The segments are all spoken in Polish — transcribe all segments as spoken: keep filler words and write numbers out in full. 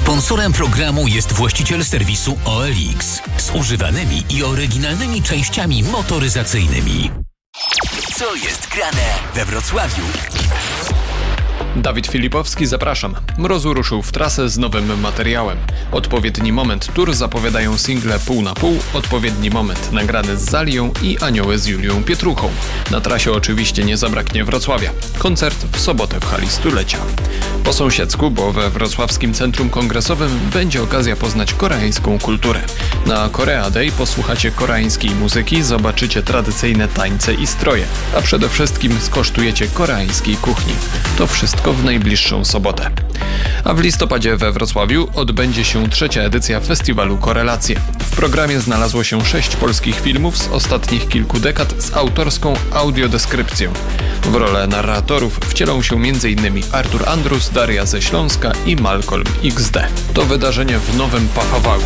Sponsorem programu jest właściciel serwisu O L X z używanymi i oryginalnymi częściami motoryzacyjnymi. Co jest grane we Wrocławiu? Dawid Filipowski, zapraszam. Mrozu ruszył w trasę z nowym materiałem. Odpowiedni moment tour zapowiadają single Pół na pół, odpowiedni moment nagrany z Zalią i Anioły z Julią Pietruchą. Na trasie oczywiście nie zabraknie Wrocławia. Koncert w sobotę w hali Stulecia. Po sąsiedzku, bo we wrocławskim Centrum Kongresowym będzie okazja poznać koreańską kulturę. Na Korea Day posłuchacie koreańskiej muzyki, zobaczycie tradycyjne tańce i stroje, a przede wszystkim skosztujecie koreańskiej kuchni. To wszystko w najbliższą sobotę. A w listopadzie we Wrocławiu odbędzie się trzecia edycja festiwalu Korelacje. W programie znalazło się sześć polskich filmów z ostatnich kilku dekad z autorską audiodeskrypcją. W rolę narratorów wcielą się m.in. Artur Andrus, Daria ze Śląska i Malcolm X D. To wydarzenie w Nowym Pachowalu.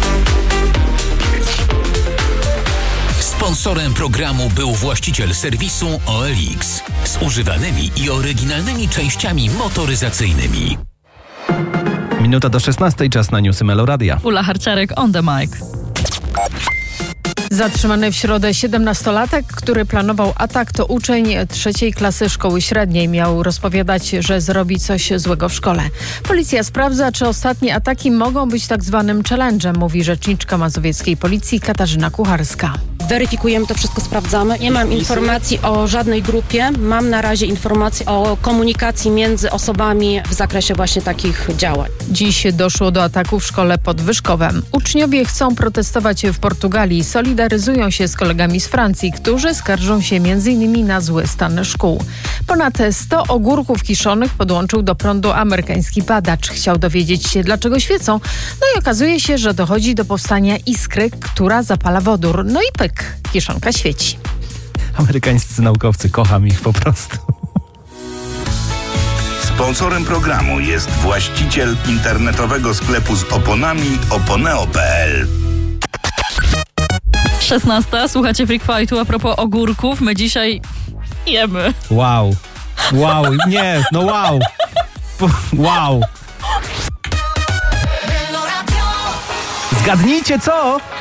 Sponsorem programu był właściciel serwisu O L X z używanymi i oryginalnymi częściami motoryzacyjnymi. Minuta do szesnastej, czas na newsy Meloradia. Ula Harczarek on the mic. Zatrzymany w środę siedemnastolatek, który planował atak, to uczeń trzeciej klasy szkoły średniej. Miał rozpowiadać, że zrobi coś złego w szkole. Policja sprawdza, czy ostatnie ataki mogą być tak zwanym challenge'em, mówi rzeczniczka mazowieckiej policji Katarzyna Kucharska. Weryfikujemy to wszystko, sprawdzamy. Nie mam informacji o żadnej grupie. Mam na razie informacje o komunikacji między osobami w zakresie właśnie takich działań. Dziś doszło do ataku w szkole pod Wyszkowem. Uczniowie chcą protestować w Portugalii. Solidaryzują się z kolegami z Francji, którzy skarżą się między innymi na zły stan szkół. Ponad sto ogórków kiszonych podłączył do prądu amerykański badacz. Chciał dowiedzieć się, dlaczego świecą. No i okazuje się, że dochodzi do powstania iskry, która zapala wodór. No i pyk. Kiszonka świeci. Amerykańscy naukowcy, kocham ich po prostu. Sponsorem programu jest właściciel internetowego sklepu z oponami oponeo kropka p l. szesnasta. Słuchacie Freak Fightu. A propos ogórków, my dzisiaj jemy. Wow. Wow. Nie, no wow. Wow. Zgadnijcie co?